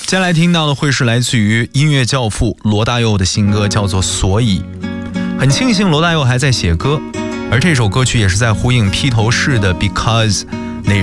接下来听到的会是来自于音乐教父罗大佑的新歌，叫做《所以》。很庆幸罗大佑还在写歌，而这首歌曲也是在呼应披头士的 Because